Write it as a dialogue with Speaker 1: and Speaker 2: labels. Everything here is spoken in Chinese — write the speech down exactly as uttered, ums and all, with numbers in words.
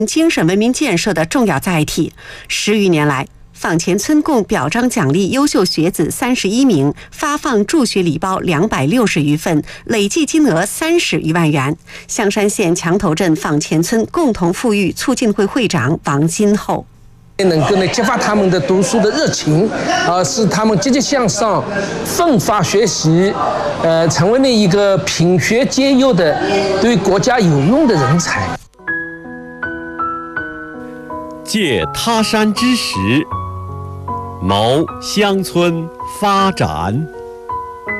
Speaker 1: 精神文明建设的重要载体。十余年来，坊前村共表彰奖励优秀学子三十一名，发放助学礼包两百六十余份，累计金额三十余万元。香山县墙头镇坊前村共同富裕促进会会长王金厚。
Speaker 2: 能够呢激发他们的读书的热情，啊、呃，使他们积极向上、奋发学习，呃，成为了一个品学兼优的、对国家有用的人才。
Speaker 3: 借他山之石，谋乡村发展。